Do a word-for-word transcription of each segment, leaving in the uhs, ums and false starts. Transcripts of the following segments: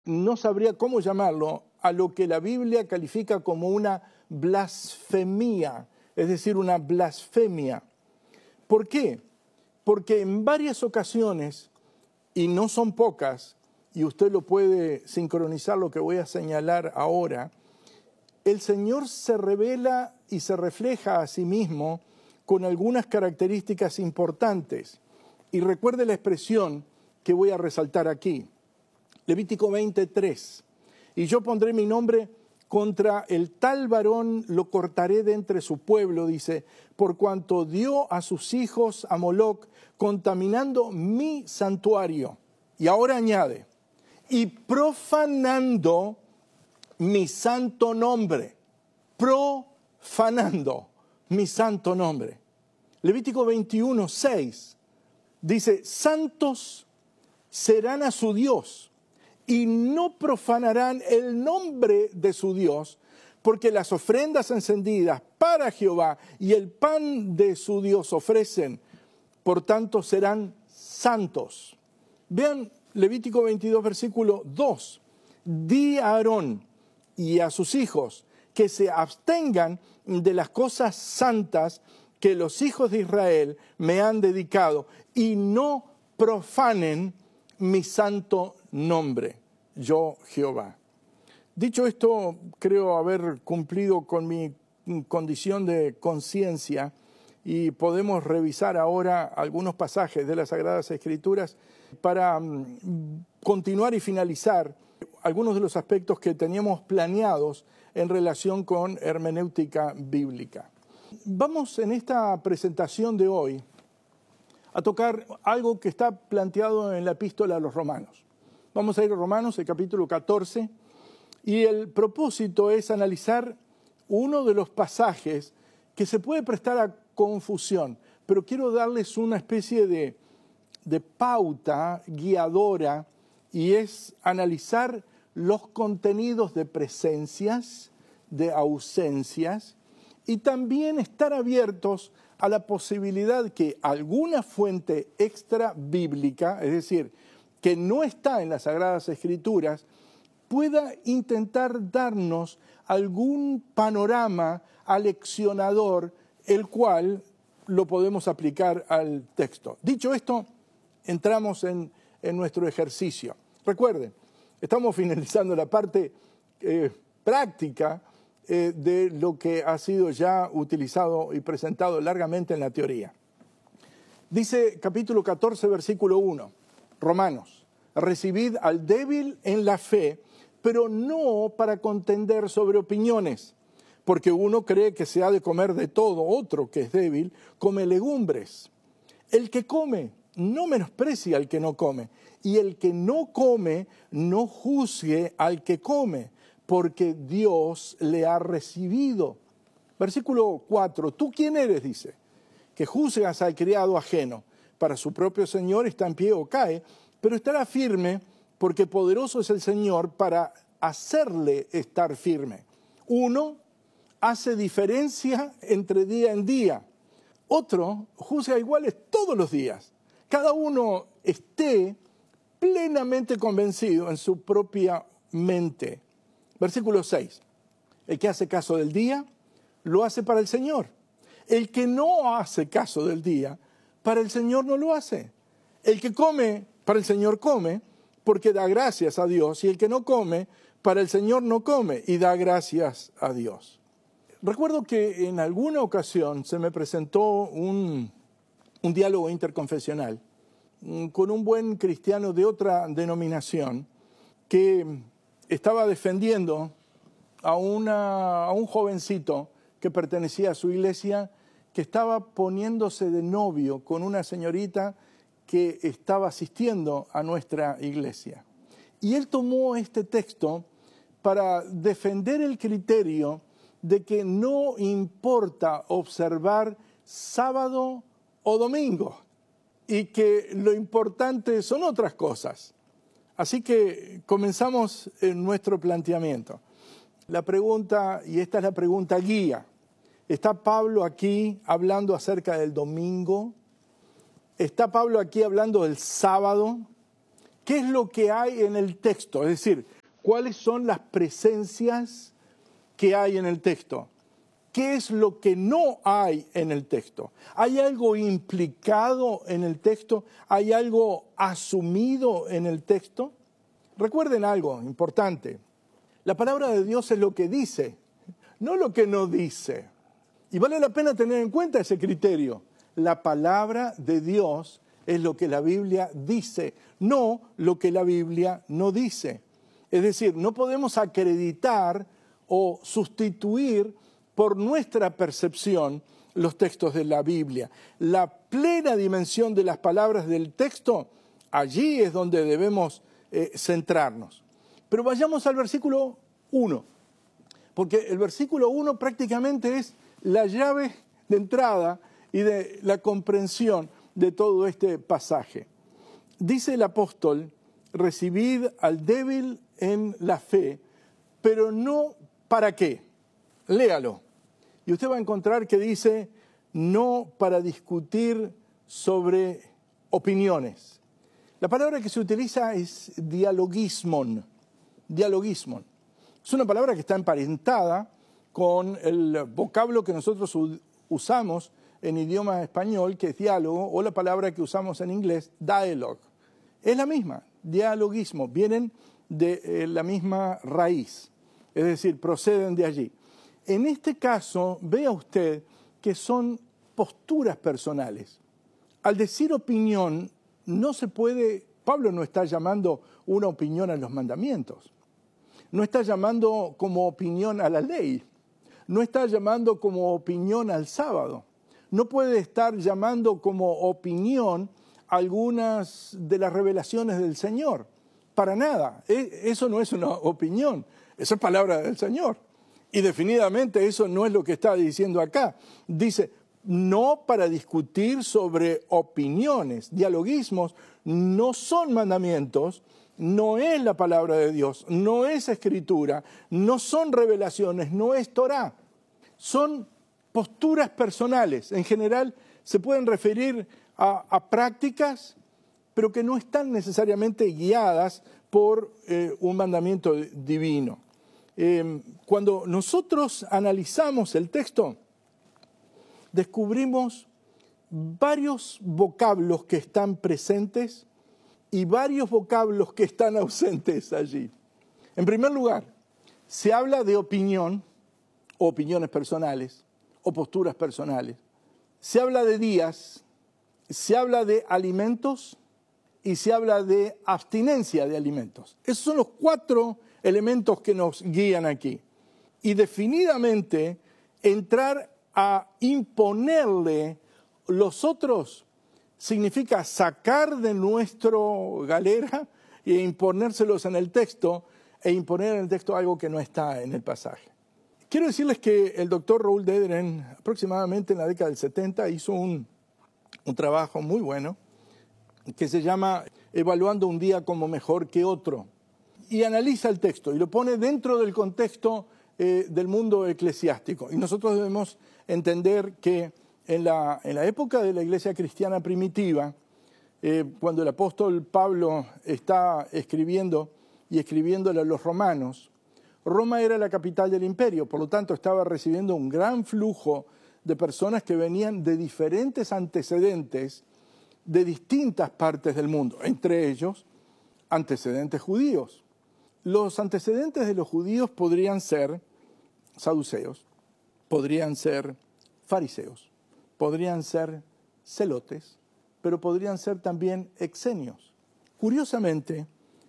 no sabría cómo llamarlo, a lo que la Biblia califica como una blasfemia, es decir, una blasfemia. ¿Por qué? Porque en varias ocasiones, y no son pocas, y usted lo puede sincronizar lo que voy a señalar ahora, el Señor se revela y se refleja a sí mismo con algunas características importantes. Y recuerde la expresión que voy a resaltar aquí. Levítico veintitrés. Y yo pondré mi nombre contra el tal varón, lo cortaré de entre su pueblo, dice, por cuanto dio a sus hijos a Moloc, contaminando mi santuario. Y ahora añade, y profanando mi santo nombre. Profanando mi santo nombre. Levítico veintiuno, seis. Dice, santos serán a su Dios y no profanarán el nombre de su Dios, porque las ofrendas encendidas para Jehová y el pan de su Dios ofrecen, por tanto serán santos. Vean Levítico veintidós, versículo dos. Di a Aarón y a sus hijos que se abstengan de las cosas santas que los hijos de Israel me han dedicado y no profanen mi santo nombre, yo Jehová. Dicho esto, creo haber cumplido con mi condición de conciencia y podemos revisar ahora algunos pasajes de las Sagradas Escrituras para continuar y finalizar algunos de los aspectos que teníamos planeados en relación con hermenéutica bíblica. Vamos en esta presentación de hoy a tocar algo que está planteado en la epístola a los Romanos. Vamos a ir a Romanos, el capítulo catorce, y el propósito es analizar uno de los pasajes que se puede prestar a confusión, pero quiero darles una especie de, de pauta guiadora, y es analizar los contenidos de presencias, de ausencias, y también estar abiertos a la posibilidad que alguna fuente extra bíblica, es decir, que no está en las Sagradas Escrituras, pueda intentar darnos algún panorama aleccionador, el cual lo podemos aplicar al texto. Dicho esto, entramos en, en nuestro ejercicio. Recuerden, estamos finalizando la parte eh, práctica eh, de lo que ha sido ya utilizado y presentado largamente en la teoría. Dice capítulo catorce, versículo uno, Romanos, recibid al débil en la fe, pero no para contender sobre opiniones, porque uno cree que se ha de comer de todo, otro que es débil, come legumbres. El que come, no menosprecie al que no come, y el que no come, no juzgue al que come, porque Dios le ha recibido. Versículo cuatro, ¿tú quién eres? Dice, que juzgas al criado ajeno, para su propio Señor está en pie o cae, pero estará firme, porque poderoso es el Señor para hacerle estar firme. Uno hace diferencia entre día en día, otro juzga iguales todos los días. Cada uno esté plenamente convencido en su propia mente. Versículo seis. El que hace caso del día, lo hace para el Señor. El que no hace caso del día, para el Señor no lo hace. El que come, para el Señor come, porque da gracias a Dios. Y el que no come, para el Señor no come y da gracias a Dios. Recuerdo que en alguna ocasión se me presentó un, un diálogo interconfesional con un buen cristiano de otra denominación que estaba defendiendo a, una, a un jovencito que pertenecía a su iglesia, que estaba poniéndose de novio con una señorita que estaba asistiendo a nuestra iglesia. Y él tomó este texto para defender el criterio de que no importa observar sábado o domingo y que lo importante son otras cosas. Así que comenzamos en nuestro planteamiento. La pregunta, y esta es la pregunta guía, ¿está Pablo aquí hablando acerca del domingo? ¿Está Pablo aquí hablando del sábado? ¿Qué es lo que hay en el texto? Es decir, ¿cuáles son las presencias que hay en el texto? ¿Qué es lo que no hay en el texto? ¿Hay algo implicado en el texto? ¿Hay algo asumido en el texto? Recuerden algo importante. La palabra de Dios es lo que dice, no lo que no dice. Y vale la pena tener en cuenta ese criterio. La palabra de Dios es lo que la Biblia dice, no lo que la Biblia no dice. Es decir, no podemos acreditar o sustituir por nuestra percepción los textos de la Biblia. La plena dimensión de las palabras del texto, allí es donde debemos eh, centrarnos. Pero vayamos al versículo uno, porque el versículo uno prácticamente es la llave de entrada y de la comprensión de todo este pasaje. Dice el apóstol, recibid al débil en la fe, pero no para qué. Léalo. Y usted va a encontrar que dice, no para discutir sobre opiniones. La palabra que se utiliza es dialogismon. Dialogismon. Es una palabra que está emparentada con el vocablo que nosotros usamos en idioma español, que es diálogo, o la palabra que usamos en inglés, dialogue. Es la misma, dialogismo, vienen de eh, la misma raíz, es decir, proceden de allí. En este caso, vea usted que son posturas personales. Al decir opinión, no se puede, Pablo no está llamando una opinión a los mandamientos, no está llamando como opinión a la ley, no está llamando como opinión al sábado, no puede estar llamando como opinión algunas de las revelaciones del Señor, para nada, eso no es una opinión, eso es palabra del Señor. Y definitivamente eso no es lo que está diciendo acá. Dice, no para discutir sobre opiniones, dialogismos, no son mandamientos, no es la palabra de Dios, no es escritura, no son revelaciones, no es Torá. Son posturas personales. En general se pueden referir a, a prácticas, pero que no están necesariamente guiadas por eh, un mandamiento divino. Eh, cuando nosotros analizamos el texto, descubrimos varios vocablos que están presentes y varios vocablos que están ausentes allí. En primer lugar, se habla de opinión, o opiniones personales, o posturas personales. Se habla de días, se habla de alimentos y se habla de abstinencia de alimentos. Esos son los cuatro elementos que nos guían aquí. Y definidamente entrar a imponerle los otros significa sacar de nuestro galera e imponérselos en el texto e imponer en el texto algo que no está en el pasaje. Quiero decirles que el doctor Raúl Dedren, aproximadamente en la década del setenta, hizo un, un trabajo muy bueno que se llama Evaluando un día como mejor que otro. Y analiza el texto y lo pone dentro del contexto eh, del mundo eclesiástico. Y nosotros debemos entender que en la, en la época de la iglesia cristiana primitiva, eh, cuando el apóstol Pablo está escribiendo y escribiéndole a los romanos, Roma era la capital del imperio, por lo tanto estaba recibiendo un gran flujo de personas que venían de diferentes antecedentes de distintas partes del mundo, entre ellos antecedentes judíos. Los antecedentes de los judíos podrían ser saduceos, podrían ser fariseos, podrían ser celotes, pero podrían ser también exenios. Curiosamente,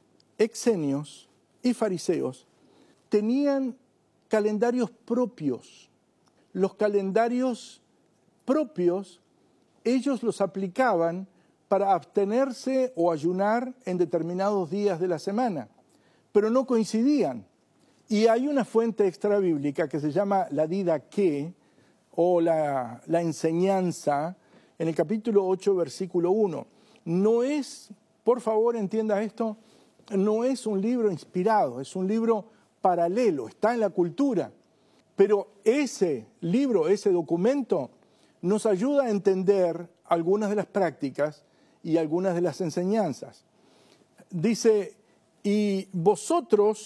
exenios y fariseos tenían calendarios propios. Los calendarios propios, ellos los aplicaban para abstenerse o ayunar en determinados días de la semana, pero no coincidían. Y hay una fuente extrabíblica que se llama la didaqué, o la, la enseñanza, en el capítulo ocho, versículo uno. No es, por favor entienda esto, no es un libro inspirado, es un libro paralelo, está en la cultura. Pero ese libro, ese documento, nos ayuda a entender algunas de las prácticas y algunas de las enseñanzas. dice, y vosotros